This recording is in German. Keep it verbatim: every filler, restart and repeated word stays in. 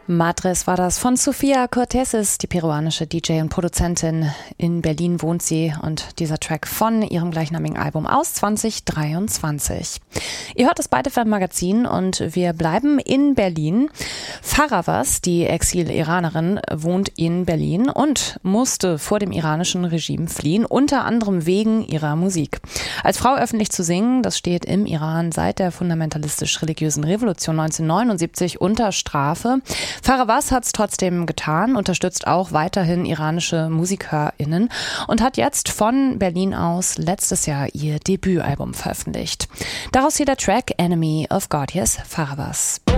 Madres war das von Sofia Cortesis, die peruanische D J und Produzentin. In Berlin wohnt sie und dieser Track von ihrem gleichnamigen Album aus zwanzig dreiundzwanzig. Ihr hört das Byte F M Magazin und wir bleiben in Berlin. Faravaz, die Exil-Iranerin, wohnt in Berlin und musste vor dem iranischen Regime fliehen, unter anderem wegen ihrer Musik. Als Frau öffentlich zu singen, das steht im Iran seit der fundamentalistisch-religiösen Revolution neunzehnhundertneunundsiebzig unter Strafe. Faravaz hat es trotzdem getan, unterstützt auch weiterhin iranische MusikerInnen und hat jetzt von Berlin aus letztes Jahr ihr Debütalbum veröffentlicht. Daraus hier der Track Enemy of God. Hier ist Faravaz.